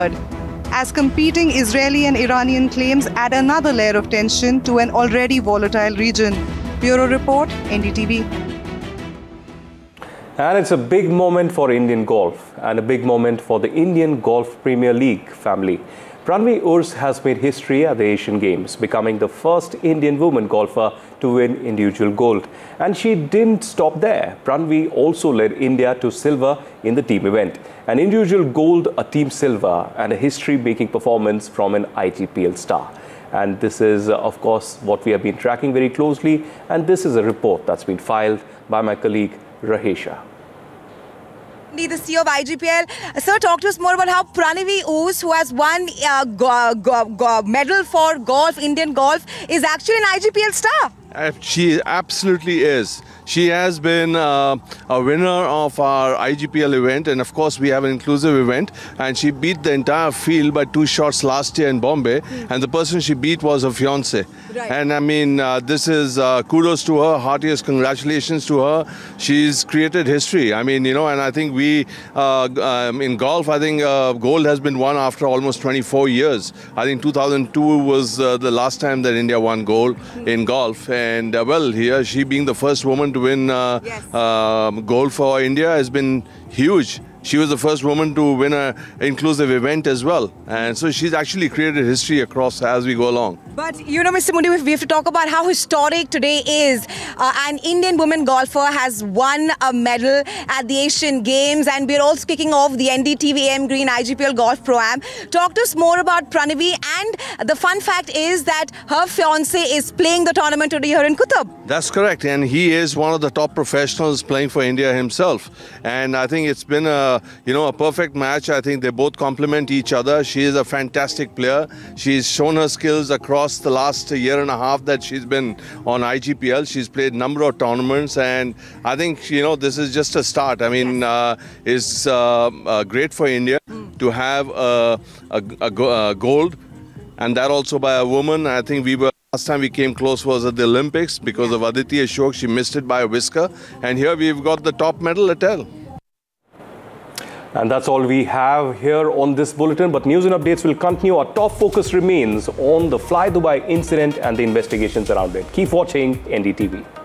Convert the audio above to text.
as competing Israeli and Iranian claims add another layer of tension to an already volatile region. Bureau Report, NDTV. And it's a big moment for Indian golf and a big moment for the Indian Golf Premier League family. Pranvi Urs has made history at the Asian Games, becoming the first Indian woman golfer to win individual gold. And she didn't stop there. Pranvi also led India to silver in the team event. An individual gold, a team silver, and a history-making performance from an IGPL star. And this is, of course, what we have been tracking very closely. And this is a report that's been filed by my colleague, Rahesha. The CEO of IGPL. Sir, talk to us more about how Pranvi Urs, who has won medal for golf, Indian golf, is actually an IGPL star. She absolutely is. She has been a winner of our IGPL event, and of course we have an inclusive event, and she beat the entire field by 2 shots last year in Bombay, and the person she beat was her fiance. Right. And I mean, this is kudos to her, heartiest congratulations to her. She's created history. I mean, you know, and I think we, in golf, I think gold has been won after almost 24 years. I think 2002 was the last time that India won gold in golf. And well, here she being the first woman to win gold for India has been huge. She was the first woman to win an inclusive event as well. And so she's actually created history across as we go along. But, you know, Mr. Modi, we have to talk about how historic today is. An Indian woman golfer has won a medal at the Asian Games, and we're also kicking off the NDTV AM Green IGPL Golf Pro-Am. Talk to us more about Pranvi, and the fun fact is that her fiance is playing the tournament today here in Kutab. That's correct, and he is one of the top professionals playing for India himself. And I think it's been a perfect match. I think they both complement each other. She is a fantastic player. She's shown her skills across the last year and a half that she's been on IGPL. She's played a number of tournaments, and I think, you know, this is just a start. I mean, it's great for India to have a gold, and that also by a woman. I think last time we came close was at the Olympics because of Aditi Ashok. She missed it by a whisker, and here we've got the top medal at Elle. And that's all we have here on this bulletin. But news and updates will continue. Our top focus remains on the Fly Dubai incident and the investigations around it. Keep watching NDTV.